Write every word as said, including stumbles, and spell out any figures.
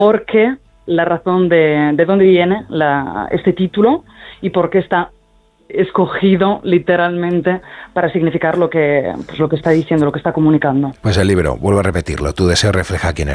por qué, la razón de, de dónde viene la, este título y por qué está escogido literalmente para significar lo que, pues lo que está diciendo, lo que está comunicando. Pues el libro, vuelvo a repetirlo, Tu deseo refleja quién eres.